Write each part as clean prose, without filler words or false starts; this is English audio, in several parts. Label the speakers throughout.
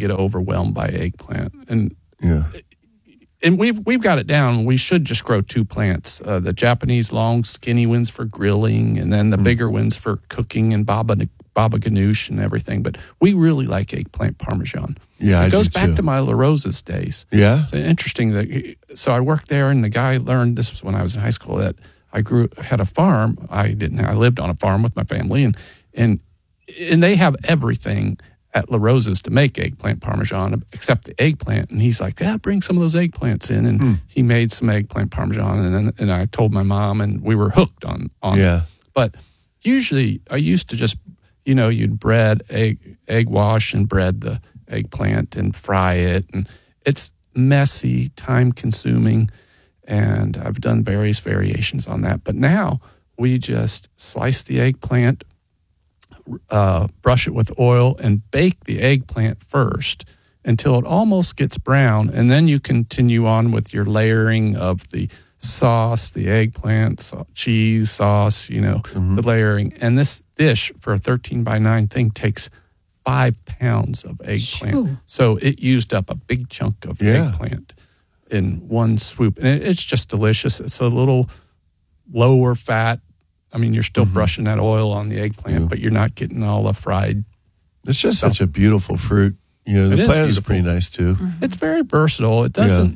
Speaker 1: get overwhelmed by eggplant. And
Speaker 2: Yeah.
Speaker 1: And we've got it down. We should just grow 2 plants. The Japanese long, skinny ones for grilling, and then the bigger ones for cooking and baba ganoush and everything. But we really like eggplant parmesan.
Speaker 2: Yeah,
Speaker 1: it goes back to my La Rosa's days.
Speaker 2: Yeah.
Speaker 1: It's interesting so I worked there, and the guy learned, this was when I was in high school, that I had a farm. I lived on a farm with my family, and they have everything at La Rosa's to make eggplant parmesan, except the eggplant. And he's like, yeah, bring some of those eggplants in. And he made some eggplant parmesan, and I told my mom, and we were hooked on it. But usually I used to just, you'd egg wash and bread the eggplant and fry it. And it's messy, time consuming. And I've done various variations on that. But now we just slice the eggplant, brush it with oil, and bake the eggplant first until it almost gets brown. And then you continue on with your layering of the sauce, the eggplant, cheese, sauce, the layering. And this dish for a 13 by 9 thing takes 5 pounds of eggplant. Shoo. So it used up a big chunk of eggplant in one swoop. And it's just delicious. It's a little lower fat. I mean, you're still brushing that oil on the eggplant, but you're not getting all the fried.
Speaker 2: It's just such a beautiful fruit. The plant is pretty nice too.
Speaker 1: It's very versatile. It doesn't,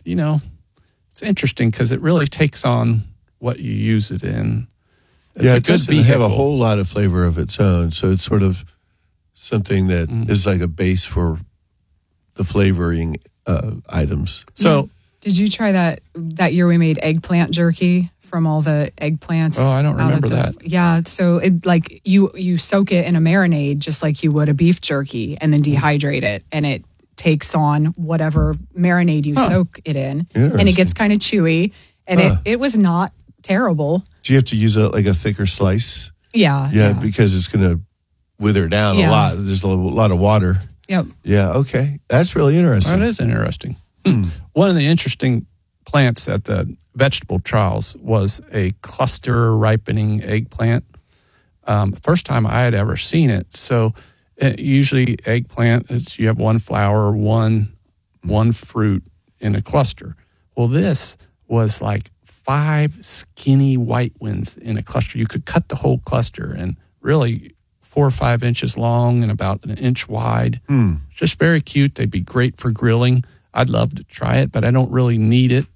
Speaker 1: it's interesting because it really takes on what you use it in. It's
Speaker 2: it doesn't have a whole lot of flavor of its own. So it's sort of something that is like a base for the flavoring items.
Speaker 1: So,
Speaker 3: did you try that year we made eggplant jerky from all the eggplants?
Speaker 1: Oh, I don't remember that.
Speaker 3: Yeah, so it you soak it in a marinade just like you would a beef jerky, and then dehydrate it, and it takes on whatever marinade you soak it in, and it gets kind of chewy, and it was not terrible.
Speaker 2: Do you have to use a thicker slice?
Speaker 3: Yeah,
Speaker 2: because it's going to wither down a lot. There's a lot of water.
Speaker 3: Yep.
Speaker 2: Yeah. Okay, that's really interesting.
Speaker 1: That is interesting. One of the interesting plants at the vegetable trials was a cluster ripening eggplant. First time I had ever seen it. So usually eggplant, you have one flower, one fruit in a cluster. Well, this was like 5 skinny white ones in a cluster. You could cut the whole cluster, and really 4 or 5 inches long and about 1 inch wide. Just very cute. They'd be great for grilling. I'd love to try it, but I don't really need it.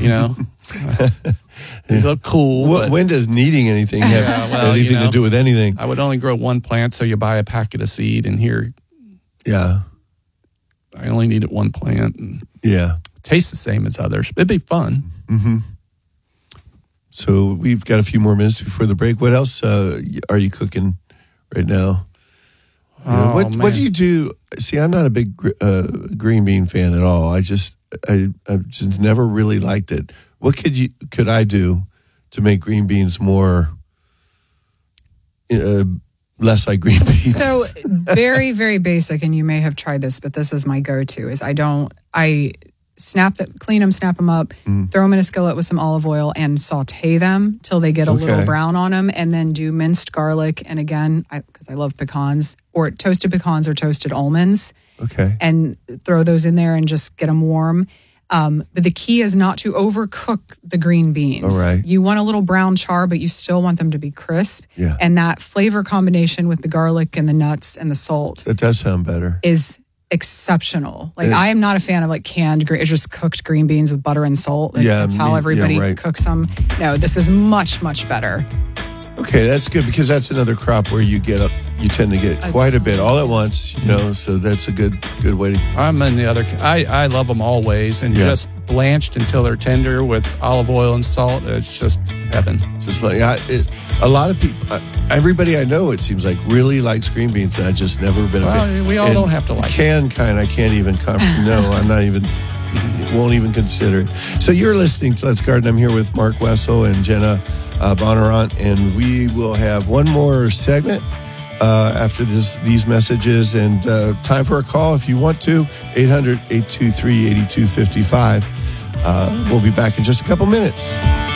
Speaker 1: They look cool.
Speaker 2: When does needing anything have anything to do with anything?
Speaker 1: I would only grow one plant, so you buy a packet of seed, and here, I only needed one plant. And it tastes the same as others. It'd be fun.
Speaker 2: So we've got a few more minutes before the break. What else are you cooking right now? What do you do? See, I'm not a big green bean fan at all. I just never really liked it. What could I do to make green beans more less like green beans?
Speaker 3: So very, very basic, and you may have tried this, but this is my go-to. Is I clean them, snap them up, throw them in a skillet with some olive oil, and saute them till they get a little brown on them, and then do minced garlic. And again, because I love pecans, or toasted pecans or toasted almonds. And throw those in there and just get them warm. But the key is not to overcook the green beans.
Speaker 2: All right.
Speaker 3: You want a little brown char, but you still want them to be crisp.
Speaker 2: Yeah.
Speaker 3: And that flavor combination with the garlic and the nuts and the salt.
Speaker 2: That does sound better.
Speaker 3: Is exceptional. I am not a fan of canned just cooked green beans with butter and salt. That's how everybody cooks them. No, this is much, much better.
Speaker 2: Okay, that's good, because that's another crop where you tend to get quite a bit all at once, so that's a good way to.
Speaker 1: I'm in the other. I love them always, and just blanched until they're tender with olive oil and salt. It's just heaven.
Speaker 2: Just like a lot of people, everybody I know, it seems like, really likes green beans, and I've just never been a fan.
Speaker 1: We all don't have to like it.
Speaker 2: I can't even. No, I'm not even. Won't even consider it. So you're listening to Let's Garden. I'm here with Mark Wessel and Jenna Bonnarant, and we will have one more segment after these messages, and time for a call if you want to, 800-823-8255. We'll be back in just a couple minutes.